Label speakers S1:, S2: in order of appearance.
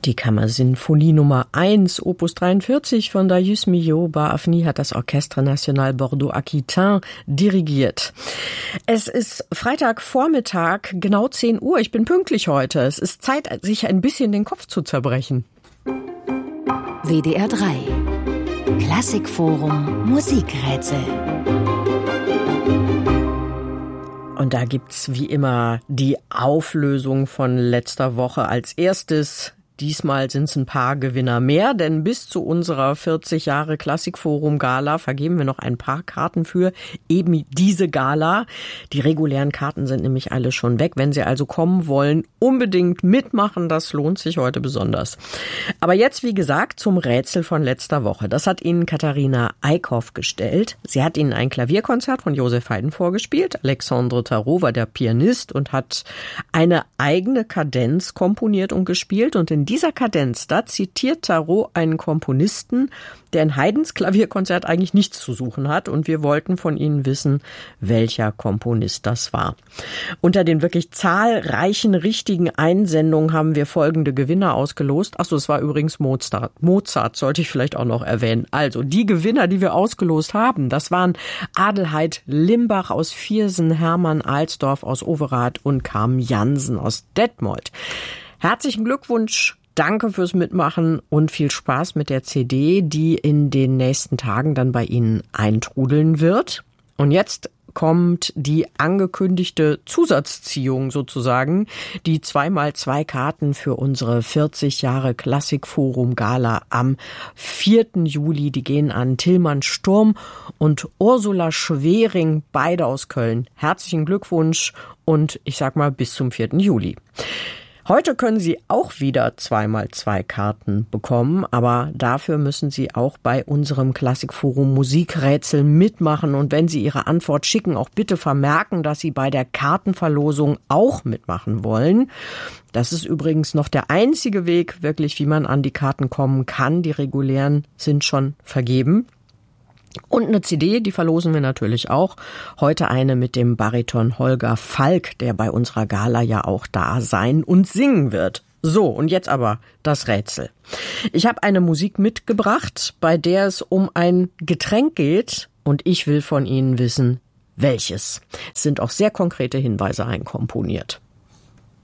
S1: Die Kammersinfonie Nummer 1, Opus 43 von Darius Milhaud Bafni hat das Orchestre National Bordeaux-Aquitain dirigiert. Es ist Freitagvormittag, genau 10 Uhr. Ich bin pünktlich heute. Es ist Zeit, sich ein bisschen den Kopf zu zerbrechen.
S2: WDR 3 Klassikforum Musikrätsel.
S1: Und da gibt's wie immer die Auflösung von letzter Woche als erstes. Diesmal sind es ein paar Gewinner mehr, denn bis zu unserer 40 Jahre Klassikforum Gala vergeben wir noch ein paar Karten für eben diese Gala. Die regulären Karten sind nämlich alle schon weg. Wenn Sie also kommen wollen, unbedingt mitmachen. Das lohnt sich heute besonders. Aber jetzt, wie gesagt, zum Rätsel von letzter Woche. Das hat Ihnen Katharina Eickhoff gestellt. Sie hat Ihnen ein Klavierkonzert von Joseph Haydn vorgespielt. Alexandre Tarot war der Pianist und hat eine eigene Kadenz komponiert und gespielt. Und in dieser Kadenz, da zitiert Tarot einen Komponisten, der in Haydns Klavierkonzert eigentlich nichts zu suchen hat. Und wir wollten von Ihnen wissen, welcher Komponist das war. Unter den wirklich zahlreichen richtigen Einsendungen haben wir folgende Gewinner ausgelost. Achso, es war übrigens Mozart. Mozart sollte ich vielleicht auch noch erwähnen. Also, die Gewinner, die wir ausgelost haben, das waren Adelheid Limbach aus Viersen, Hermann Alsdorf aus Overath und Carmen Jansen aus Detmold. Herzlichen Glückwunsch, danke fürs Mitmachen und viel Spaß mit der CD, die in den nächsten Tagen dann bei Ihnen eintrudeln wird. Und jetzt kommt die angekündigte Zusatzziehung sozusagen, die 2x2 Karten für unsere 40 Jahre Klassikforum Gala am 4. Juli. Die gehen an Tillmann Sturm und Ursula Schwering, beide aus Köln. Herzlichen Glückwunsch und ich sag mal bis zum 4. Juli. Heute können Sie auch wieder 2x2 Karten bekommen, aber dafür müssen Sie auch bei unserem Klassikforum Musikrätsel mitmachen. Und wenn Sie Ihre Antwort schicken, auch bitte vermerken, dass Sie bei der Kartenverlosung auch mitmachen wollen. Das ist übrigens noch der einzige Weg, wirklich, wie man an die Karten kommen kann. Die regulären sind schon vergeben. Und eine CD, die verlosen wir natürlich auch. Heute eine mit dem Bariton Holger Falk, der bei unserer Gala ja auch da sein und singen wird. So, und jetzt aber das Rätsel. Ich habe eine Musik mitgebracht, bei der es um ein Getränk geht und ich will von Ihnen wissen, welches. Es sind auch sehr konkrete Hinweise einkomponiert.